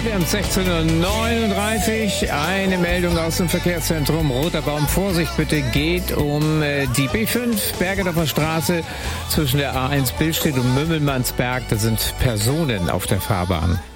wir haben 16:39 Uhr. Eine Meldung aus dem Verkehrszentrum Roter Baum. Vorsicht bitte, geht um die B5, Bergedorfer Straße zwischen der A1 Billstedt und Mümmelmannsberg. Da sind Personen auf der Fahrbahn.